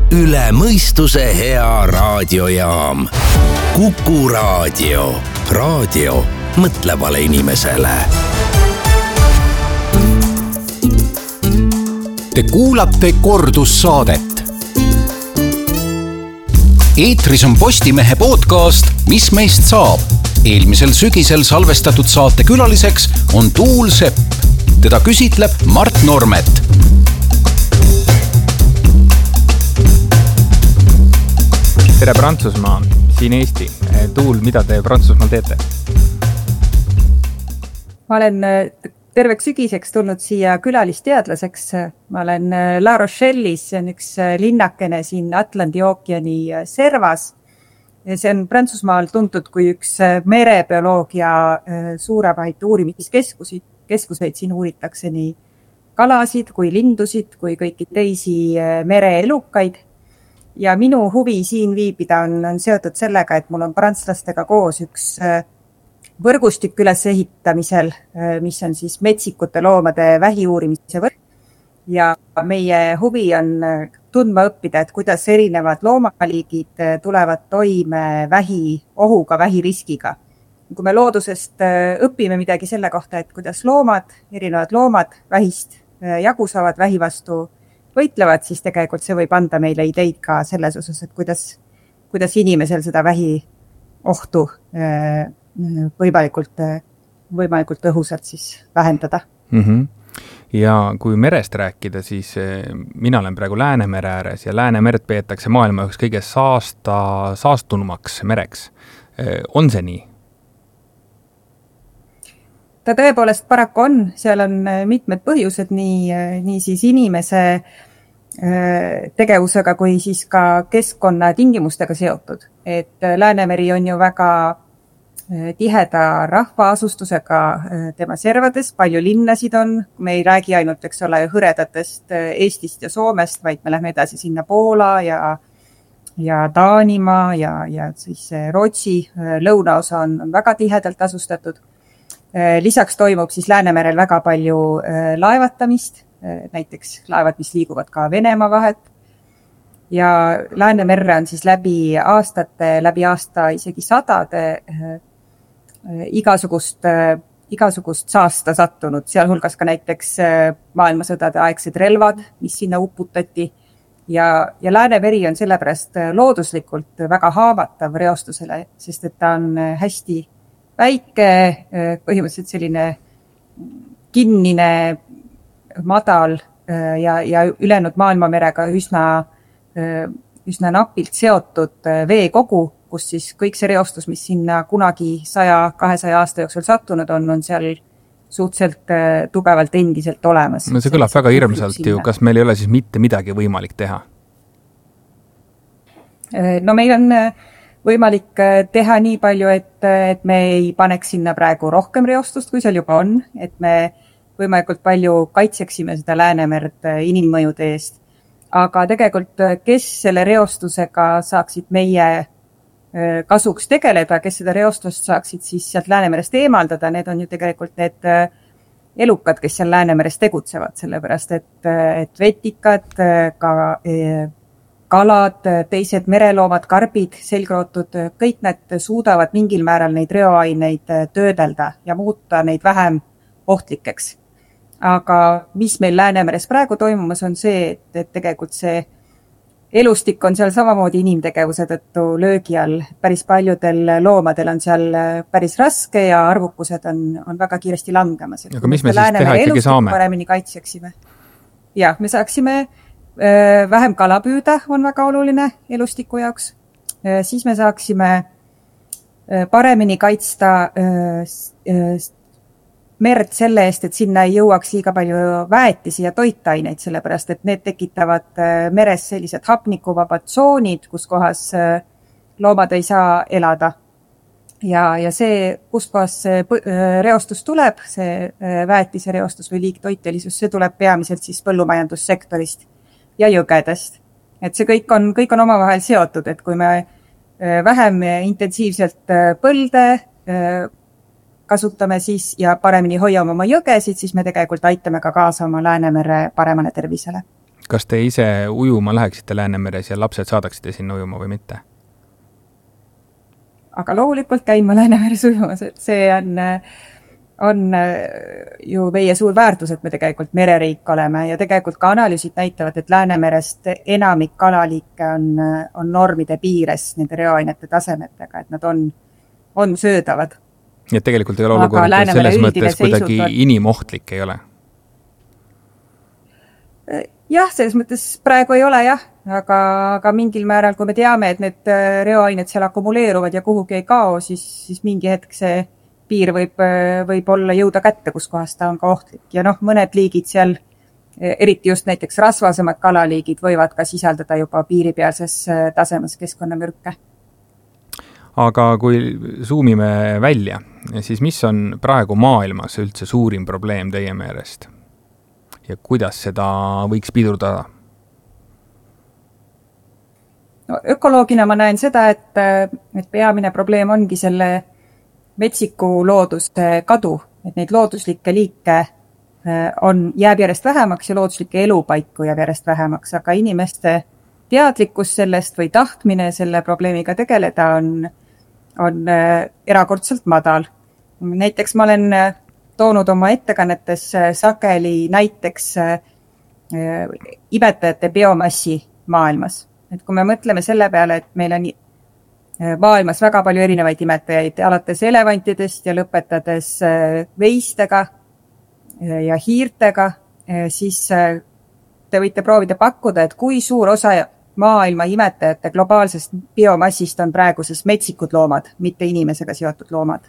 üle mõistuse hea raadiojaam. Kuku Raadio. Raadio mõtlevale inimesele. Te kuulate kordussaadet. Eetris on Postimehe podcast Mis meist saab? Eelmisel sügisel salvestatud saate külaliseks on Tuul Sepp. Teda küsitleb Mart Normet. Tere Prantsusmaa, siin Eesti. Tuul, mida te Prantsusmaal teete? Ma olen terveks sügiseks tulnud siia külalisteadlaseks. Ma olen La Rochelle'is, see on üks linnakene siin Atlandi ookeani servas. See on Prantsusmaal tuntud kui üks merebioloogia suuremaid uurimiskeskuseid. Siin uuritakse nii kalasid kui lindusid kui kõiki teisi mereelukaid. Ja minu huvi siin viibida on seotud sellega, et mul on prantslastega koos üks võrgustik üles ehitamisel, mis on siis metsikute loomade vähiuurimise võrk. Ja meie huvi on tundma õppida, et kuidas erinevad loomaliigid tulevad toime vähiohuga, vähiriskiga. Kui me loodusest õpime midagi selle kohta, et kuidas erinevad loomad vähist jagu saavad, vähi vastu võitlevad, siis tegelikult see võib anda meile ideid ka selles osas, et kuidas inimesel seda vähiohtu võimalikult tõhusalt siis vähendada. Ja kui merest rääkida, siis mina olen praegu Läänemere ääres ja Läänemerd peetakse maailma üks kõige saastunumaks mereks. On see nii? Ta tõepoolest paraku on, seal on mitmed põhjused, nii siis inimese tegevusega kui siis ka keskkonna tingimustega seotud. Et Läänemeri on ju väga tiheda rahvaasustusega tema servades, palju linnasid on, me ei räägi ainult, eks ole, hõredatest Eestist ja Soomest, vaid me lähme edasi sinna Poola ja Taanimaa ja siis Rootsi lõunaosa on väga tihedalt asustatud. Lisaks toimub siis Läänemerel väga palju laevatamist, näiteks laevad, mis liiguvad ka Venemaa vahet. Ja Läänemerre on siis läbi aasta isegi sadade igasugust saasta sattunud, sealhulgas ka näiteks maailmasõdade aegsed relvad, mis sinna uputati. Ja Läänemeri on sellepärast looduslikult väga haavatav reostusele, sest et ta on hästi väike, põhimõtteliselt selline kinnine, madal ja ülejäänud maailmamerega üsna napilt seotud veekogu, kus siis kõik see reostus, mis sinna kunagi 100-200 aasta jooksul sattunud on seal suhteliselt tugevalt endiselt olemas. No see kõlab väga hirmsalt ju, kas meil ei ole siis mitte midagi võimalik teha? No meil on võimalik teha nii palju, et me ei paneks sinna praegu rohkem reostust, kui seal juba on, et me võimalikult palju kaitseksime seda Läänemerd inimmõjude eest. Aga tegelikult, kes selle reostusega saaksid meie kasuks tegeleda, kes seda reostust saaksid siis sealt Läänemerest eemaldada, need on ju tegelikult need elukad, kes seal Läänemeres tegutsevad, sellepärast et vetikad, ka kalad, teised mereloomad, karbid, selgrootud, kõik need suudavad mingil määral neid reoaineid töödelda ja muuta neid vähem ohtlikeks. Aga mis meil Läänemeres praegu toimumas on see, et tegelikult see elustik on seal samamoodi inimtegevuse tõttu löögi all. Päris paljudel loomadel on seal päris raske ja arvukused on väga kiiresti langemas. Aga mis me siis teha ikkagi saame? Paremini kaitseksime. Ja, me saaksime vähem kala püüda, on väga oluline elustiku jaoks. Siis me saaksime paremini kaitsta merd selle eest, et sinna ei jõuaks liiga palju väetisi ja toitaineid, sellepärast et need tekitavad meres sellised hapnikuvabad tsoonid, kus kohas loomad ei saa elada. Ja see, kus kohas reostus tuleb, see väetise reostus või liigtoitelisus, see tuleb peamiselt siis põllumajandussektorist ja jõgedest. Et see kõik on omavahel seotud, et kui me vähem intensiivselt põlde kasutame siis ja paremini hoiame oma jõgesid, siis me tegelikult aitame ka kaasa oma Läänemere paremale tervisele. Kas te ise ujuma läheksite Läänemeres ja lapsed saadaksite sinna ujuma või mitte? Aga loomulikult käin ma Läänemeres ujumas, et see on ju meie suur väärtus, et me tegelikult mereriik oleme ja tegelikult ka analüüsid näitavad, et Läänemerest enamik kalaliike on normide piires nende reoainete tasemetega, et nad on söödavad. Ja tegelikult ei ole olukord selles mõttes kuidagi inimohtlik ei ole? Jah, selles mõttes praegu ei ole jah, aga mingil määral, kui me teame, et need reoained seal akumuleeruvad ja kuhugi ei kao, siis mingi hetk see piir võib olla jõuda kätte, kus kohas ta on ka ohtlik. Ja mõned liigid seal, eriti just näiteks rasvasemad kalaliigid, võivad ka sisaldada juba piiripealses tasemes keskkonnamürke. Aga kui zoomime välja, siis mis on praegu maailmas üldse suurim probleem teie meelest? Ja kuidas seda võiks pidurdada? No, ökoloogina ma näen seda, et peamine probleem ongi selle metsiku looduste kadu, et neid looduslikke liike jääb järjest vähemaks ja looduslikke elupaiku jääb järjest vähemaks, aga inimeste teadlikkus sellest või tahtmine selle probleemiga tegeleda on erakordselt madal. Näiteks ma olen toonud oma ettekannetes sageli näiteks imetajate biomassi maailmas. Et kui me mõtleme selle peale, et meil on maailmas väga palju erinevaid imetajaid, alates elevantidest ja lõpetades veistega ja hiirtega, siis te võite proovida pakkuda, et kui suur osa maailma imetajate globaalsest biomassist on praeguses metsikud loomad, mitte inimesega seotud loomad.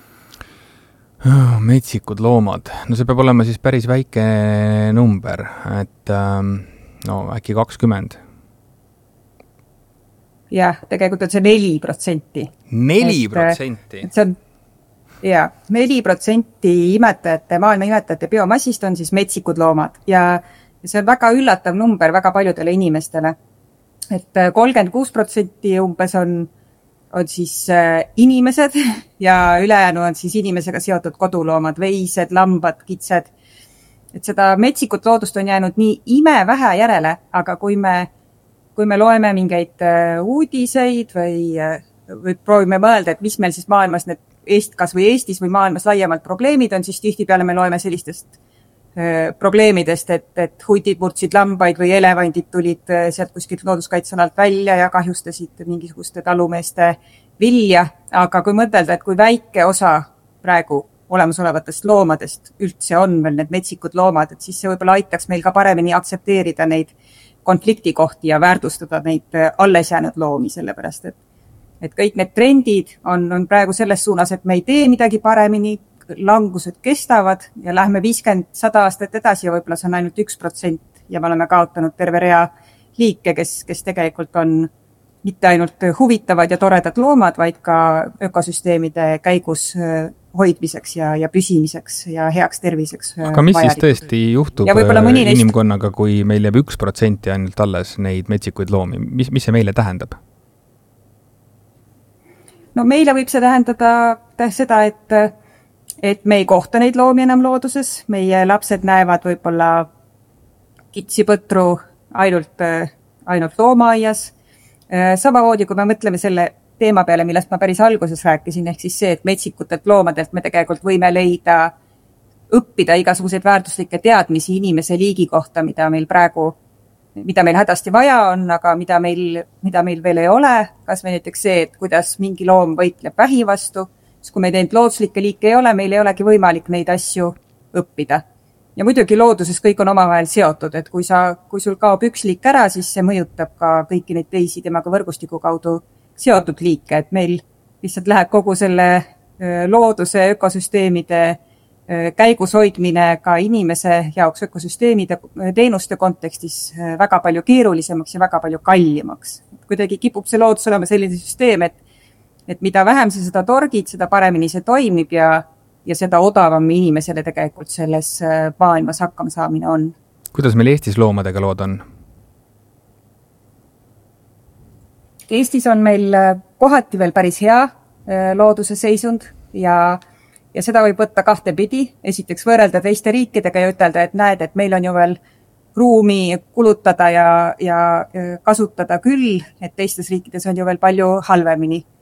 Metsikud loomad. No see peab olema siis päris väike number, et äkki 20. Jah, tegelikult on see 4%. 4%? See on, 4% maailma imetajate biomassist on siis metsikud loomad ja see on väga üllatav number väga paljudele inimestele. Et 36% umbes on siis inimesed ja ülejäänu on siis inimesega seotud koduloomad, veised, lambad, kitsed. Et seda metsikut loodust on jäänud nii imevähe järele, aga kui me loeme mingeid uudiseid või proovime mõelda, et mis meil siis maailmas kas või Eestis või maailmas laiemalt probleemid on, siis tihtipeale me loeme sellistest probleemidest, et huidid murdsid lambaid või elevandid tulid sealt kuskilt looduskaitsealalt välja ja kahjustasid mingisuguste talumeeste vilja, aga kui mõtelda, et kui väike osa praegu olemasolevatest loomadest üldse on veel need metsikud loomad, et siis see võib-olla aitaks meil ka paremini aktsepteerida neid konfliktikohti ja väärtustada neid alles jäänud loomi, sellepärast et kõik need trendid on praegu selles suunas, et me ei tee midagi paremini, langused kestavad ja lähme 50-100 aastat edasi ja võib-olla see on ainult 1% ja me oleme kaotanud terve rea liike, kes tegelikult on mitte ainult huvitavad ja toredad loomad, vaid ka ökosüsteemide käigus hoidmiseks ja püsimiseks ja heaks terviseks. Aga mis siis tõesti juhtub inimkonnaga, kui meil jääb 1% ainult alles neid metsikuid loomi? Mis see meile tähendab? No meile võib see tähendada seda, et me ei kohta neid loomi enam looduses, meie lapsed näevad võib-olla kitsipõtru ainult loomaaias. Samamoodi, kui me mõtleme selle teema peale, millest ma päris alguses rääkisin, ehk siis see, et metsikutelt loomadelt me tegelikult võime õppida igasuguseid väärtuslikke teadmisi inimese liigi kohta, mida meil hädasti vaja on, aga mida meil veel ei ole. Kas või näiteks see, et kuidas mingi loom võitleb vähi vastu. Kui meil neid looduslikke liike ei ole, meil ei olegi võimalik neid asju õppida. Ja muidugi looduses kõik on omavahel seotud, et kui sul kaob üks liik ära, siis see mõjutab ka kõiki neid teisi temaga võrgustiku kaudu seotud liike, et meil lihtsalt läheb kogu selle looduse ökosüsteemide käigus hoidmine ka inimese jaoks ökosüsteemide teenuste kontekstis väga palju keerulisemaks ja väga palju kallimaks. Kuidagi kipub see loodus olema selline süsteem, et mida vähem sa seda torgid, seda paremini see toimib ja seda odavam inimesele tegelikult selles maailmas hakkama saamine on. Kuidas meil Eestis loomadega lood on? Eestis on meil kohati veel päris hea looduse seisund ja seda võib võtta kahte pidi. Esiteks võrrelda teiste riikidega ja ütelda, et näed, et meil on ju veel ruumi kulutada ja kasutada küll, et teistes riikides on ju veel palju halvemini.